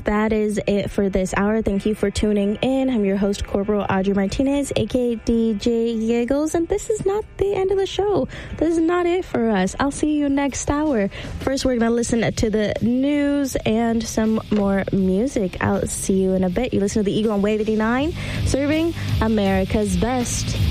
that is it for this hour. Thank you for tuning in. I'm your host, Corporal Audrey Martinez, aka DJ Giggles, and this is not the end of the show. This is not it for us. I'll see you next hour. First, we're going to listen to the news and some more music. I'll see you in a bit. You listen to the Eagle on Wave 89, serving America's best.